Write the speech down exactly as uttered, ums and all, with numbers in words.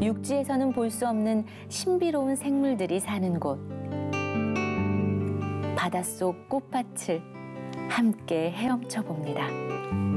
육지에서는 볼 수 없는 신비로운 생물들이 사는 곳. 바닷속 꽃밭을 함께 헤엄쳐 봅니다.